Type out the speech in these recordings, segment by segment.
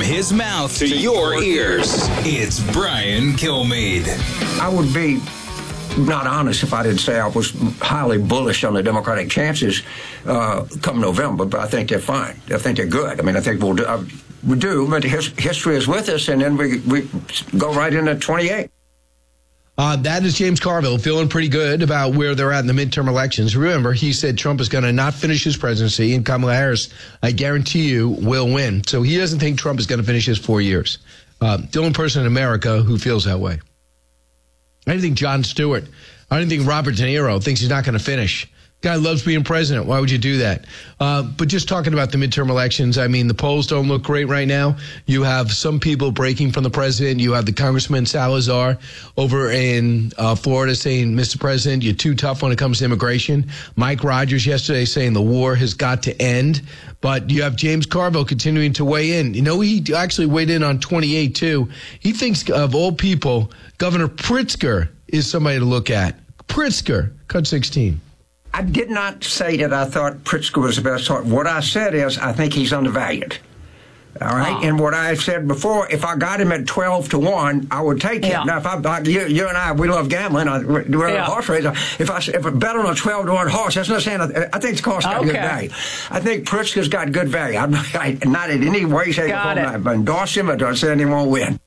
his mouth to your ears, it's Brian Kilmeade. I would be not honest if I didn't say I was highly bullish on the Democratic chances come November, but I think they're fine. I think they're good. I mean, I think we'll do, we do, but history is with us, and then we go right into 28. That is James Carville feeling pretty good about where they're at in the midterm elections. Remember, he said Trump is going to not finish his presidency, and Kamala Harris, I guarantee you, will win. So he doesn't think Trump is going to finish his 4 years. The only person in America who feels that way. I didn't think Jon Stewart, I didn't think Robert De Niro thinks he's not going to finish. Guy loves being president. Why would you do that? But just talking about the midterm elections, I mean, the polls don't look great right now. You have some people breaking from the president. You have the Congressman Salazar over in Florida saying, Mr. President, you're too tough when it comes to immigration. Mike Rogers yesterday saying the war has got to end. But you have James Carville continuing to weigh in. You know, he actually weighed in on 28, too. He thinks, of all people, Governor Pritzker is somebody to look at. Pritzker, cut 16. I did not say that I thought Pritzker was the best. What I said is I think he's undervalued. All right, and what I said before, if I got him at 12-1, I would take him. Yeah. Now, if you and I, we love gambling. We're in a horse race. If I bet on a 12-1 horse, that's not saying. I think the horse got good value. I think Pritzker's got good value. I'm not in any way, shape, or form. I endorse him. I don't say he won't win.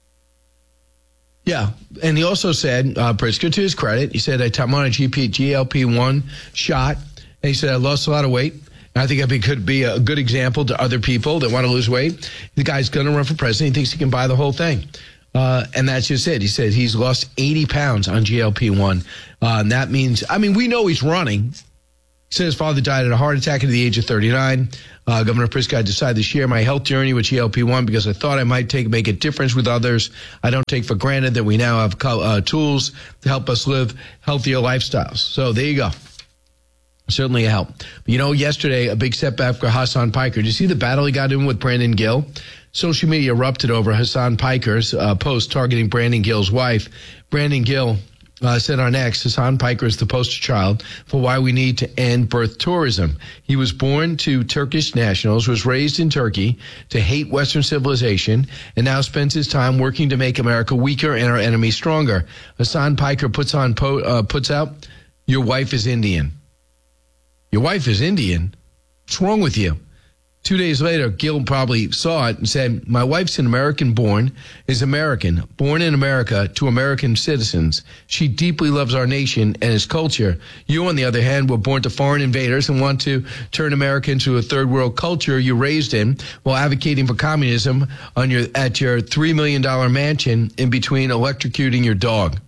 Yeah, and he also said, Pritzker, to his credit, he said, I'm on a GLP-1 shot, and he said, I lost a lot of weight. And I think it could be a good example to other people that want to lose weight. The guy's going to run for president. He thinks he can buy the whole thing. And that's just it. He said he's lost 80 pounds on GLP-1. And that means, I mean, we know he's running. He said his father died of a heart attack at the age of 39. Governor Pritzker, I decided to share my health journey with GLP-1 because I thought I might make a difference with others. I don't take for granted that we now have tools to help us live healthier lifestyles. So there you go. Certainly a help. But you know, yesterday, a big setback for Hassan Piker. Did you see the battle he got in with Brandon Gill? Social media erupted over Hassan Piker's post targeting Brandon Gill's wife. Brandon Gill said on X, Hassan Piker is the poster child for why we need to end birth tourism. He was born to Turkish nationals, was raised in Turkey to hate Western civilization, and now spends his time working to make America weaker and our enemies stronger. Hassan Piker puts out, your wife is Indian. Your wife is Indian? What's wrong with you? 2 days later, Gill probably saw it and said, my wife's an American-born, is American, born in America to American citizens. She deeply loves our nation and its culture. You, on the other hand, were born to foreign invaders and want to turn America into a third-world culture you raised in while advocating for communism at your $3 million mansion in between electrocuting your dog.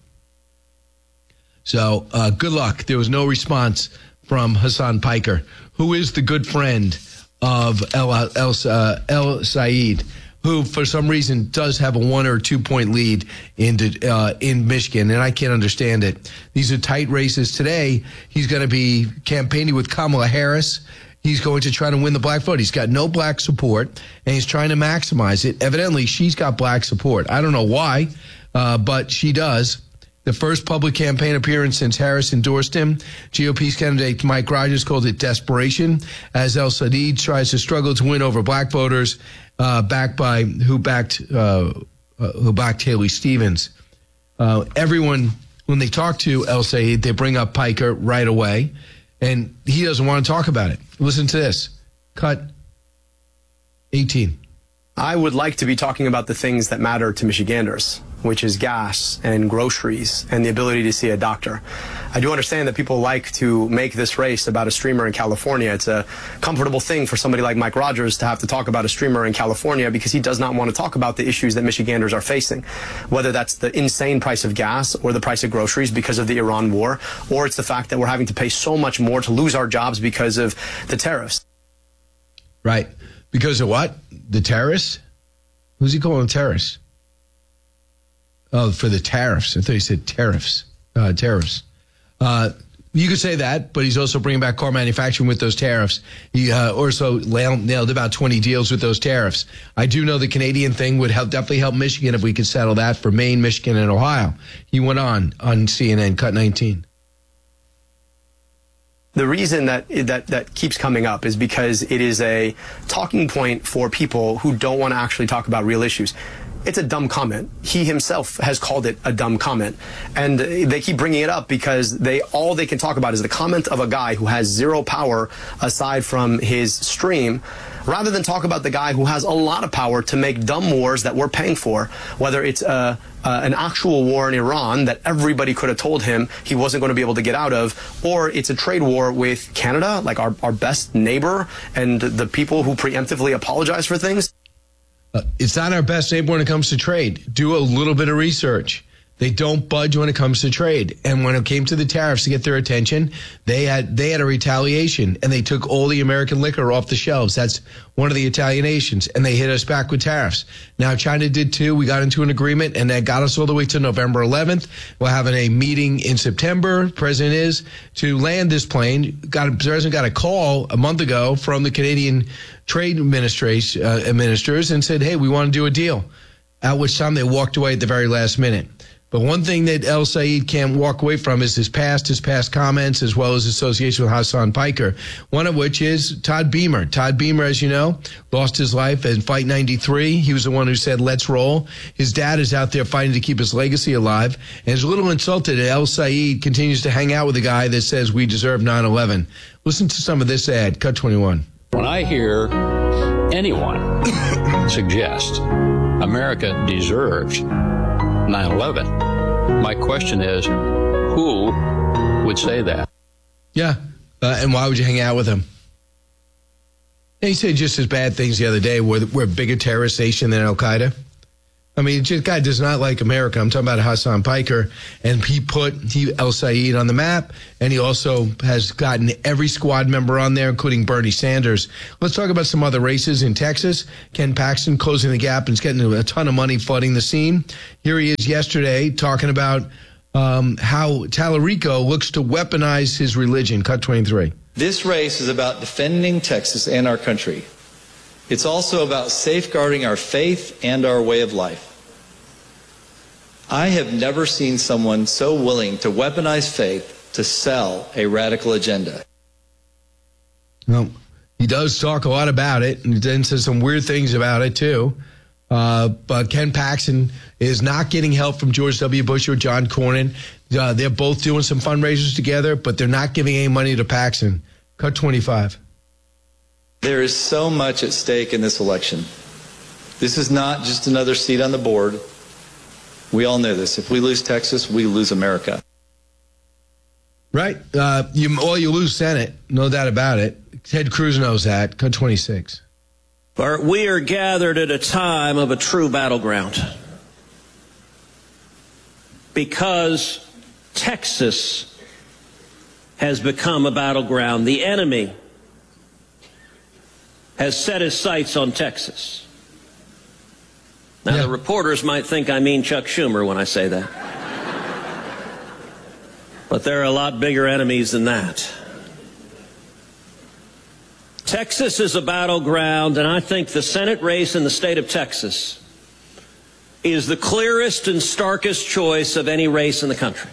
So, good luck. There was no response from Hassan Piker, who is the good friend of El Said, who for some reason does have a 1 or 2 point lead in Michigan, and I can't understand it. These are tight races today. He's going to be campaigning with Kamala Harris. He's going to try to win the black vote. He's got no black support, and he's trying to maximize it. Evidently, she's got black support. I don't know why, but she does. The first public campaign appearance since Harris endorsed him. GOP's candidate Mike Rogers called it desperation as El Said tries to struggle to win over black voters who backed Haley Stevens. Everyone, when they talk to El Said, they bring up Piker right away, and he doesn't want to talk about it. Listen to this. Cut 18. I would like to be talking about the things that matter to Michiganders, which is gas and groceries and the ability to see a doctor. I do understand that people like to make this race about a streamer in California. It's a comfortable thing for somebody like Mike Rogers to have to talk about a streamer in California because he does not want to talk about the issues that Michiganders are facing, whether that's the insane price of gas or the price of groceries because of the Iran war, or it's the fact that we're having to pay so much more to lose our jobs because of the tariffs. Right. Because of what? The terrorists? Who's he calling terrorists? Oh, for the tariffs. I thought he said tariffs. Tariffs. You could say that, but he's also bringing back car manufacturing with those tariffs. He also nailed about 20 deals with those tariffs. I do know the Canadian thing would definitely help Michigan if we could settle that for Maine, Michigan, and Ohio. He went on CNN, cut 19. The reason that keeps coming up is because it is a talking point for people who don't want to actually talk about real issues. It's a dumb comment. He himself has called it a dumb comment. And they keep bringing it up because all they can talk about is the comment of a guy who has zero power aside from his stream, rather than talk about the guy who has a lot of power to make dumb wars that we're paying for, whether it's an actual war in Iran that everybody could have told him he wasn't going to be able to get out of, or it's a trade war with Canada, like our best neighbor, and the people who preemptively apologize for things. It's not our best neighbor when it comes to trade. Do a little bit of research. They don't budge when it comes to trade. And when it came to the tariffs to get their attention, they had a retaliation, and they took all the American liquor off the shelves. That's one of the retaliations, and they hit us back with tariffs. Now, China did too. We got into an agreement, and that got us all the way to November 11th. We're having a meeting in September, President is, to land this plane. The President got a call a month ago from the Canadian trade administrators and said, hey, we want to do a deal, at which time they walked away at the very last minute. But one thing that El Sayed can't walk away from is his past comments, as well as association with Hassan Piker, one of which is Todd Beamer. Todd Beamer, as you know, lost his life in Fight 93. He was the one who said, let's roll. His dad is out there fighting to keep his legacy alive, and is a little insulted that El Sayed continues to hang out with a guy that says we deserve 9/11. Listen to some of this ad, cut 21. When I hear anyone suggest America deserves 9/11, my question is, who would say that? Yeah, and why would you hang out with him? And he said just as bad things the other day. We're a bigger terrorist nation than Al-Qaeda. I mean, this guy does not like America. I'm talking about Hassan Piker, and he put El Sayed on the map, and he also has gotten every squad member on there, including Bernie Sanders. Let's talk about some other races in Texas. Ken Paxton closing the gap and is getting a ton of money flooding the scene. Here he is yesterday talking about how Tallarico looks to weaponize his religion. Cut 23. This race is about defending Texas and our country. It's also about safeguarding our faith and our way of life. I have never seen someone so willing to weaponize faith to sell a radical agenda. Well, he does talk a lot about it, and then says some weird things about it, too. But Ken Paxton is not getting help from George W. Bush or John Cornyn. They're both doing some fundraisers together, but they're not giving any money to Paxton. Cut 25. There is so much at stake in this election. This is not just another seat on the board. We all know this. If we lose Texas, we lose America. Right. You lose Senate, no doubt about it. Ted Cruz knows that. Cut 26. We are gathered at a time of a true battleground, because Texas has become a battleground. The enemy has set his sights on Texas. Now, The reporters might think I mean Chuck Schumer when I say that. But there are a lot bigger enemies than that. Texas is a battleground, and I think the Senate race in the state of Texas is the clearest and starkest choice of any race in the country.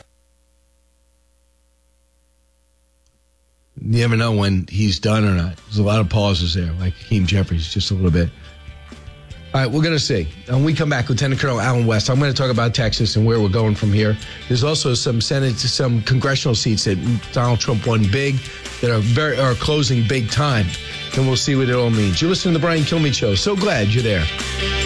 You never know when he's done or not. There's a lot of pauses there, like Hakeem Jeffries, just a little bit. All right, we're going to see. When we come back, Lieutenant Colonel Alan West, I'm going to talk about Texas and where we're going from here. There's also some congressional seats that Donald Trump won big that are closing big time, and we'll see what it all means. You're listening to the Brian Kilmeade Show. So glad you're there.